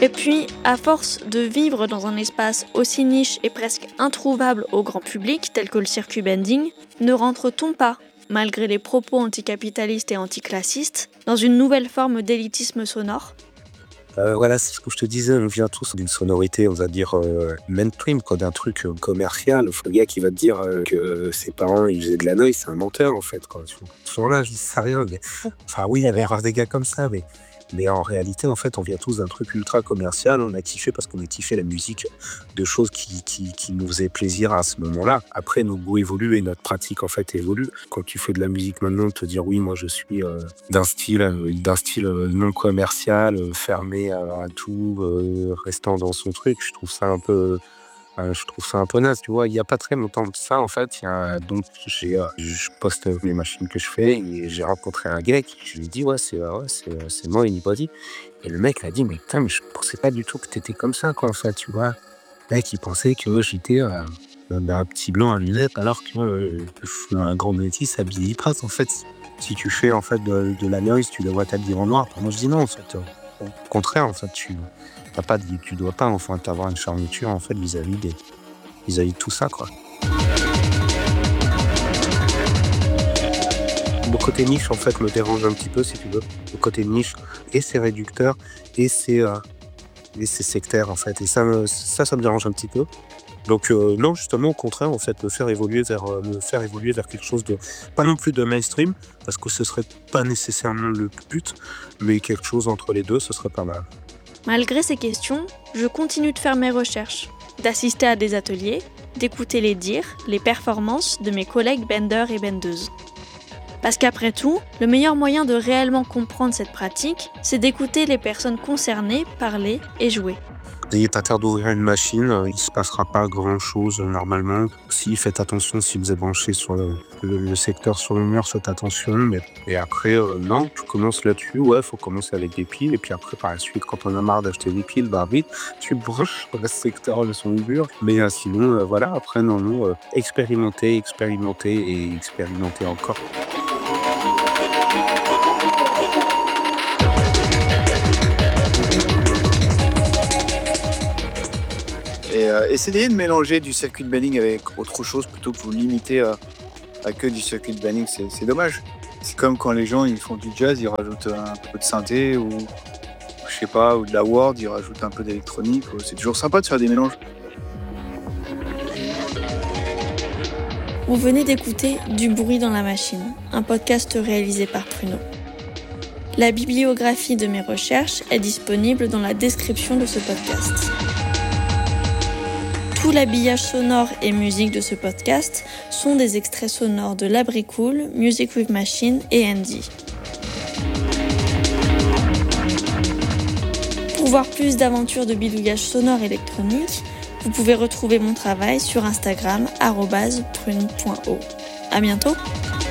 Et puis, à force de vivre dans un espace aussi niche et presque introuvable au grand public, tel que le circuit bending, ne rentre-t-on pas, malgré les propos anticapitalistes et anticlassistes, dans une nouvelle forme d'élitisme sonore ? Voilà, c'est ce que je te disais, on vient tous d'une sonorité, on va dire, mainstream, quoi, d'un truc commercial. Le gars qui va te dire que ses parents ils faisaient de la noise, c'est un menteur en fait, quoi. Ce jour-là, je dis ça rien, mais enfin oui, il y avait des gars comme ça, mais en réalité, en fait, on vient tous d'un truc ultra commercial. On a kiffé parce qu'on a kiffé la musique de choses qui nous faisaient plaisir à ce moment-là. Après, nos goûts évoluent et notre pratique, en fait, évolue. Quand tu fais de la musique maintenant, te dire oui, moi, je suis d'un style non commercial, fermé à tout, restant dans son truc, je trouve ça un peu naze, tu vois. Il y a pas très longtemps de ça, en fait, je poste les machines que je fais et j'ai rencontré un gars qui je lui ai dit: c'est moi Anybody» et le mec a dit: «Mais putain, mais je pensais pas du tout que t'étais comme ça, quoi, en fait», tu vois? Le mec, il pensait que j'étais, un petit blanc à lunettes alors que, je suis un grand métis habillé Prince, en fait. Si tu fais, en fait, de la noise, tu devrais t'habiller en noir. Moi, je dis non, en fait, au contraire, en fait, tu dois pas, enfin, avoir une fermeture, en fait, vis-à-vis de tout ça, quoi. Le côté niche, en fait, me dérange un petit peu, si tu veux. Le côté niche, et c'est réducteur, et c'est sectaire, en fait. Et ça me dérange un petit peu. Donc, non, justement, au contraire, en fait, me faire évoluer vers quelque chose de, pas non plus de mainstream, parce que ce serait pas nécessairement le but, mais quelque chose entre les deux, ce serait pas mal. Malgré ces questions, je continue de faire mes recherches, d'assister à des ateliers, d'écouter les dires, les performances de mes collègues benders et bendeuses. Parce qu'après tout, le meilleur moyen de réellement comprendre cette pratique, c'est d'écouter les personnes concernées parler et jouer. N'ayez pas peur d'ouvrir une machine, il se passera pas grand-chose normalement. Si, faites attention si vous êtes branché sur le secteur sur le mur, faites attention. Et après, non, tu commences là-dessus, ouais, faut commencer avec des piles. Et puis après, par la suite, quand on a marre d'acheter des piles, bah vite, tu branches sur le secteur de son mur. Mais sinon, voilà, après, non, expérimenter encore. Et essayez de mélanger du circuit de bending avec autre chose plutôt que vous limiter à que du circuit de bending, c'est dommage. C'est comme quand les gens ils font du jazz, ils rajoutent un peu de synthé ou je sais pas, ou de la ward, ils rajoutent un peu d'électronique. C'est toujours sympa de faire des mélanges. Vous venez d'écouter Du bruit dans la machine, un podcast réalisé par Pruno. La bibliographie de mes recherches est disponible dans la description de ce podcast. Tout l'habillage sonore et musique de ce podcast sont des extraits sonores de Labricool, Music with Machine et Andy. Pour voir plus d'aventures de bidouillage sonore électronique, vous pouvez retrouver mon travail sur Instagram @prune.o. À bientôt!